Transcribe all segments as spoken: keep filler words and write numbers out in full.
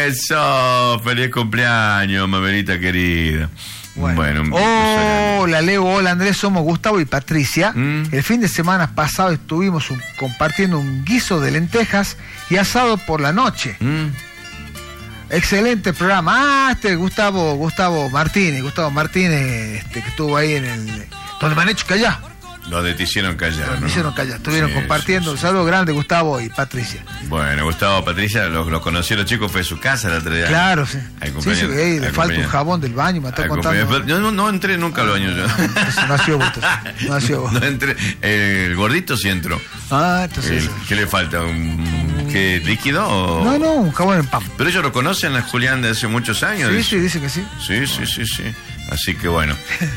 Eso, feliz cumpleaños, Mabelita querida. Bueno, bueno hola Leo, hola Andrés, somos Gustavo y Patricia. ¿Mm? El fin de semana pasado estuvimos un, compartiendo un guiso de lentejas y asado por la noche. ¿Mm? Excelente programa. Ah, este Gustavo, Gustavo Martínez, Gustavo Martínez, este que estuvo ahí en el donde me han hecho callar. Donde te hicieron callar, Donde ¿no? me hicieron callar, estuvieron sí, compartiendo. Sí, Un sí. saludo grande, Gustavo y Patricia. Bueno, Gustavo, Patricia, los, los conocí a los chicos, fue a su casa la otra día. Claro, sí. Sí, sí, hey, le falta un jabón del baño, me está contando. Yo no, no entré nunca al baño yo. No, no ha sido vos, no ha sido vos. No entré, el gordito sí entró. Ah, entonces. El, ¿Qué le falta? ¿Un qué, líquido o...? No, no, un jabón en pan. Pero ellos lo conocen a Julián de hace muchos años. Sí, dice. sí, dice que sí. Sí, sí, sí, sí. Así que bueno.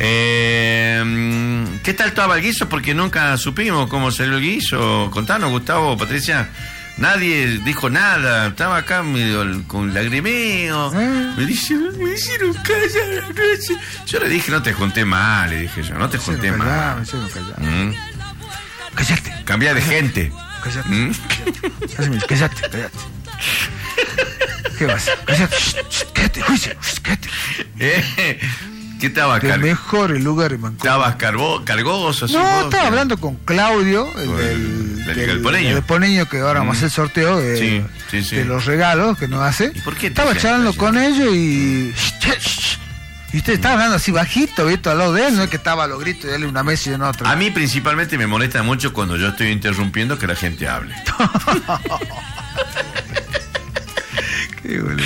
Eh, ¿Qué tal estaba el guiso? Porque nunca supimos cómo salió el guiso. Contanos, Gustavo, Patricia. Nadie dijo nada. Estaba acá medio con lagrimeo. ¿Eh? Me dice, me hicieron callar anoche. Yo le dije, no te junté mal, le dije yo. No te me junté mal. Callar, me hicieron callar. ¿Mm? Cállate. Cambia de gente. Cállate. ¿Mm? Cállate, cállate, cállate. ¿Qué vas? Cállate. Cállate, juicio. Cállate. Eh, ¿Qué estabas cargoso? El mejor el lugar en Mancón. ¿Estabas cargo, cargoso? No, vos, estaba ¿sí? hablando con Claudio, el del, el, del, del, del poneño. del poneño, que ahora mm. vamos a hacer sorteo de, sí, sí, sí. de los regalos que nos hace. ¿Y por qué estaba charlando con ellos y... Y usted estaba hablando así bajito, ¿viste? Al lado de él, no es que estaba a los gritos y darle una mesa y en otra. A mí principalmente me molesta mucho cuando yo estoy interrumpiendo que la gente hable. Qué boludo.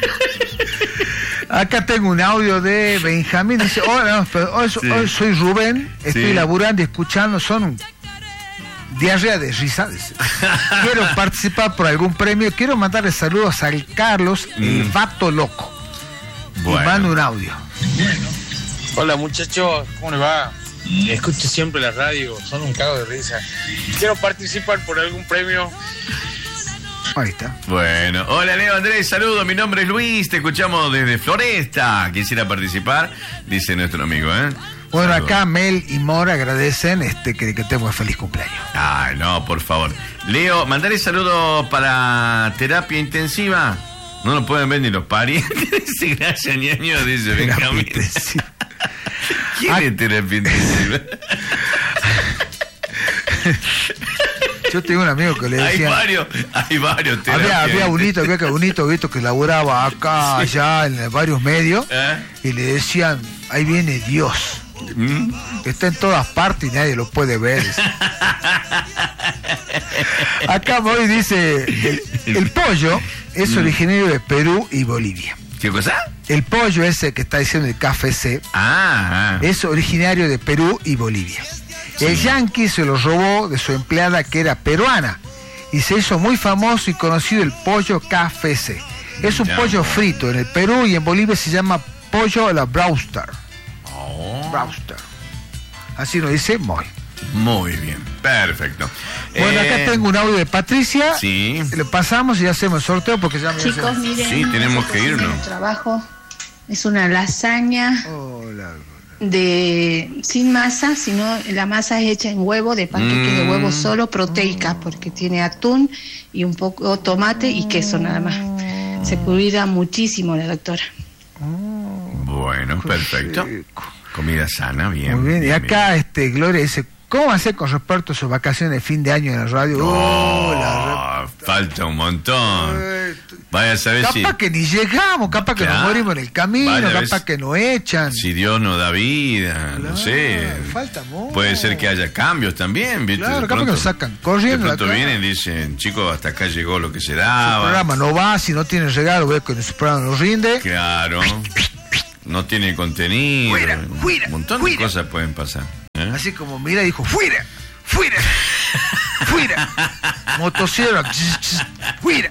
Acá tengo un audio de Benjamín. Dice, hola, no, hoy, sí. hoy soy Rubén, estoy sí. laburando y escuchando, son un diarrea de risa. Quiero participar por algún premio, quiero mandarle saludos al Carlos, mm. el vato loco. Bueno. Y mando un audio. Hola muchachos, ¿cómo les va? Escucho siempre la radio, son un cago de risa. Quiero participar por algún premio. Ahí está. Bueno, hola Leo Andrés, saludos, mi nombre es Luis, te escuchamos desde Floresta. Quisiera participar, dice nuestro amigo, ¿eh? Bueno, saludos. Acá Mel y Mora agradecen este que, que tengo feliz cumpleaños. Ay, no, por favor. Leo, mandaré saludos para terapia intensiva. No lo pueden ver ni los parientes. Dice, gracias, ñaño, dice Benjamín. ¿Quién ah. es terapia intensiva? Yo tengo un amigo que le decía... Hay varios, hay varios Había, había bonito, había que bonito, visto que laburaba acá, sí. allá, en varios medios, ¿eh? Y le decían, ahí viene Dios. ¿Mm? Que está en todas partes y nadie lo puede ver. Acá hoy dice, el, el pollo es mm. originario de Perú y Bolivia. ¿Qué cosa? El pollo ese que está diciendo el K F C ah, ah. es originario de Perú y Bolivia. Sí. El yanqui se lo robó de su empleada que era peruana y se hizo muy famoso y conocido el pollo K F C. Es un ya. pollo frito. En el Perú y en Bolivia se llama pollo a la Brewster. Oh. Brewster. Así lo dice Moy. Muy bien, perfecto. Bueno, eh, acá tengo un audio de Patricia. Sí. Le pasamos y hacemos el sorteo porque ya me Chicos, hace... miren, sí, tenemos que irnos. El trabajo es una lasaña. Hola. De sin masa, sino la masa es hecha en huevo, de panqueque mm. de huevo solo, proteica, porque tiene atún y un poco tomate y queso nada más. Se cuida muchísimo la doctora. Bueno, perfecto. Comida sana, bien. Muy bien. bien y acá bien. este Gloria dice, ¿cómo hacer con respecto a sus vacaciones de fin de año en la radio? Oh, oh la re... falta un montón. Eh, Vaya a saber capaz si... Capaz que ni llegamos, capaz que claro. nos morimos en el camino, Vaya capaz que nos echan. Si Dios nos da vida, claro, no sé. Falta mucho. Puede ser que haya cambios también, ¿viste? Claro, de capaz pronto, que nos sacan corriendo. De pronto vienen y dicen, chicos, hasta acá llegó lo que se daba. Si el programa no va, si no tiene regalo, ve que su programa no rinde. Claro. No tiene contenido. Fuera, fuera, un montón fuera. de cosas pueden pasar. ¿eh? Así como mira dijo, fuera, fuera, fuera. Motosierra, fuera.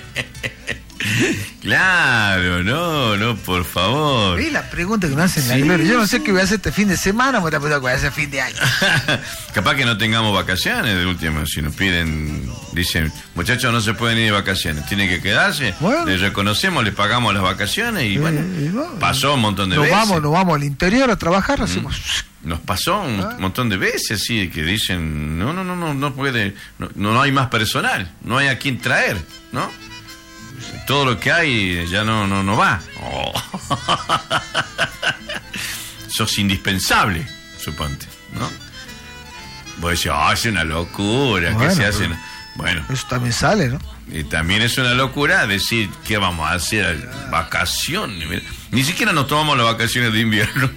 Claro, no, no, por favor. ¿Ves la pregunta que me hacen sí, la Gloria? Yo no sé qué voy a hacer este fin de semana, me voy a preguntar qué voy a hacer fin de año. Capaz que no tengamos vacaciones de último, si nos piden, dicen, muchachos no se pueden ir de vacaciones, tienen que quedarse, bueno. Les reconocemos, les pagamos las vacaciones y eh, bueno, eh, no, pasó un montón de nos veces. Vamos, nos vamos al interior a trabajar, mm. hacemos... Nos pasó un ah. montón de veces, sí, que dicen, no, no, no, no, no puede, no, no hay más personal, no hay a quien traer, ¿no? todo lo que hay ya no, no, no va. Oh. Sos indispensable, suponte, ¿no? Vos decís, oh, es una locura, bueno, ¿qué se hace? Bueno. Eso también sale, ¿no? Y también es una locura decir, ¿qué vamos a hacer? Vacaciones. Mira, ni siquiera nos tomamos las vacaciones de invierno.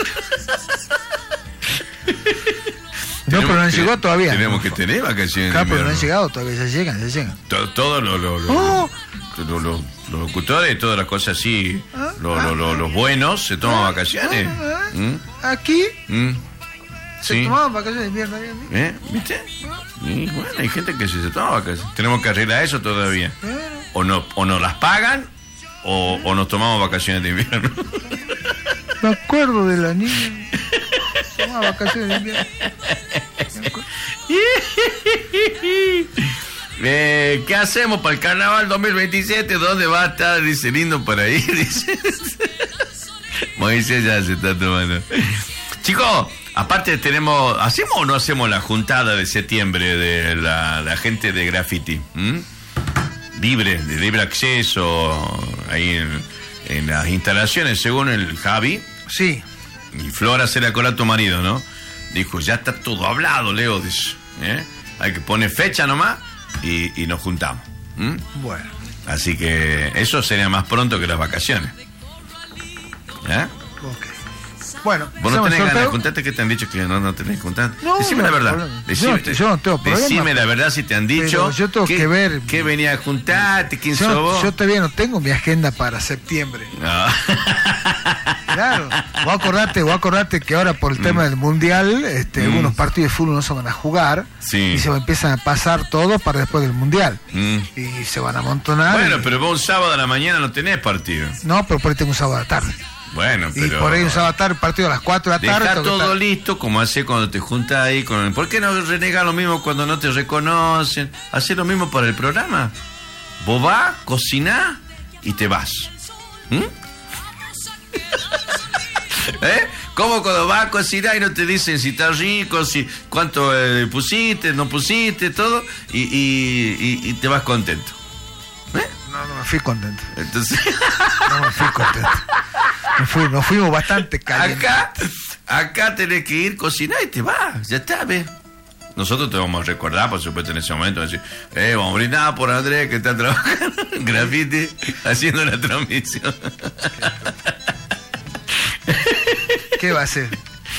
No, pero no han que, llegado todavía. Tenemos no, que tener vacaciones claro, de invierno. pero no han llegado todavía, ya llegan, ya llegan. Todos todo lo, lo, lo, oh. lo, lo, los locutores, todas las cosas así, ah, lo, ah, lo, lo, los buenos se toman ah, vacaciones. Ah, ah, ¿Mm? Aquí ¿Mm? se Sí. tomaban vacaciones de invierno. ¿Eh? ¿Eh? ¿Viste? Y bueno, hay gente que se, se toma vacaciones. Tenemos que arreglar eso todavía. O no, o nos las pagan o, o nos tomamos vacaciones de invierno. Me acuerdo de la niña. Tomaba vacaciones de invierno. Eh, ¿Qué hacemos para el carnaval dos mil veintisiete? ¿Dónde va a estar? Dice, lindo para ir. Dice. Moisés ya se está tomando. Chicos, aparte tenemos, ¿hacemos o no hacemos la juntada de septiembre de la, la gente de graffiti? ¿Mm? Libre, de libre acceso, ahí en, en las instalaciones, según el Javi. Sí. Y Flora se le acordó a tu marido, ¿no? Dijo, ya está todo hablado, Leo, dice, ¿eh? Hay que poner fecha nomás y, y nos juntamos. ¿Mm? Bueno. Así que eso sería más pronto que las vacaciones. ¿Eh? Ok. Bueno, ¿vos no tenés ganas de sorteo? juntarte? ¿Qué te han dicho que no, no tenés que juntar? No, Decime no, la verdad. no, Decime, yo, yo no tengo problema. Decime la verdad si te han dicho. Pero yo tengo que, que ver. Que venía a juntarte, quién yo, sos vos. yo todavía no tengo mi agenda para septiembre. No. Claro. Voy a acordarte, voy a acordarte que ahora por el mm. tema del mundial, este, mm. algunos partidos de fútbol no se van a jugar. Sí. Y se empiezan a pasar todos para después del mundial. Mm. Y se van a amontonar. Bueno, y... pero vos un sábado a la mañana no tenés partido. No, pero por ahí tengo un sábado a la tarde. Bueno, pero... Y por ahí un sábado a la tarde, partido a las cuatro de la tarde. Deja todo estar... listo, como hace cuando te juntas ahí con... ¿Por qué no renegas lo mismo cuando no te reconocen? Hacé lo mismo para el programa. Vos vas, cocinás y te vas. ¿Mm? ¿Eh? ¿Cómo cuando vas a cocinar y no te dicen si está rico, si cuánto eh, pusiste, no pusiste, todo, y, y, y, y te vas contento? ¿Eh? No, no me fui contento. Entonces... No me fui contento. Me fui, nos fuimos bastante calientes. Acá, acá tenés que ir, cocinar y te vas, ya está, ¿ves? Nosotros te vamos a recordar, por supuesto, en ese momento, decir, eh, vamos a brindar por Andrés que está trabajando en graffiti, haciendo la transmisión. ¿Qué va a hacer?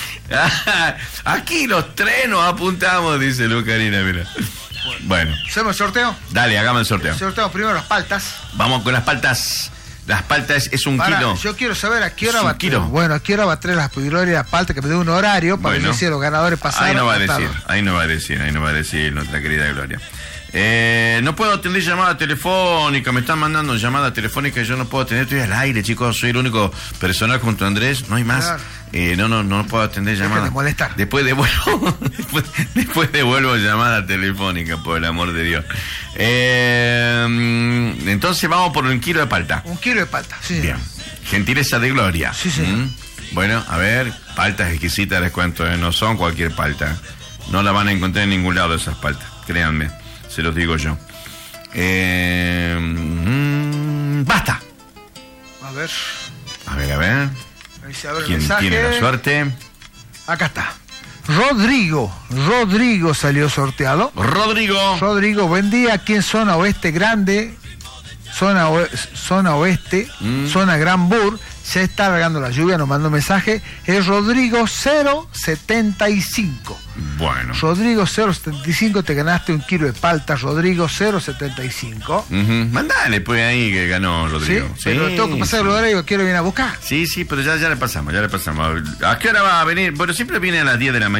Aquí los tres nos apuntamos, dice Lucarina, mira. Bueno. ¿Hacemos el sorteo? Dale, hagamos el sorteo. El sorteo primero las paltas. Vamos con las paltas. Las paltas es un para, kilo. Yo quiero saber a qué hora es va a traer. Bueno, a qué hora va a traer las Gloria la palta, que me dé un horario para bueno, decir los ganadores pasados. Ahí no va a decir, ahí no va a decir, ahí no va a decir nuestra querida Gloria. Eh, no puedo atender llamada telefónica, me están mandando llamada telefónica y yo no puedo atender, estoy al aire, chicos, soy el único personal junto a Andrés, no hay más. Claro. Eh, no, no, no puedo atender llamada. De molestar. Después devuelvo, después, después devuelvo llamada telefónica, por el amor de Dios. Eh, entonces vamos por un kilo de palta. Un kilo de palta, sí. Bien. Gentileza de Gloria. Sí, sí. ¿Mm? Bueno, a ver, paltas exquisitas les cuento, ¿eh? No son cualquier palta. No la van a encontrar en ningún lado esas paltas, créanme, se los digo yo. Eh, mm, ¡Basta! A ver. A ver, a ver. ¿Quién mensaje. Tiene la suerte? Acá está. Rodrigo. Rodrigo salió sorteado. Rodrigo. Rodrigo, buen día. Aquí en zona oeste grande. Zona, o, zona oeste. Mm. Zona Gran Bur. Se está largando la lluvia. Nos mandó un mensaje. Es Rodrigo cero setenta y cinco. Bueno. Rodrigo cero setenta y cinco. Te ganaste un kilo de palta. Rodrigo cero setenta y cinco. Uh-huh. Mandale pues ahí que ganó Rodrigo. Sí, sí, pero tengo que pasar el horario, quiero venir a buscar. Sí, sí, pero ya, ya le pasamos, ya le pasamos. ¿A qué hora va a venir? Bueno, siempre viene a las diez de la mañana.